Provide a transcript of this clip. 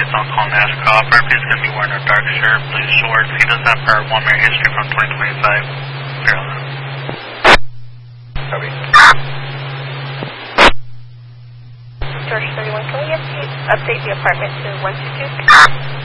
plates on call Nash Copper. He's going to be wearing a dark shirt, blue shorts. He does have prior 1 minute history from 2025. Clear on that. Copy. George 31, can we update the apartment to 122?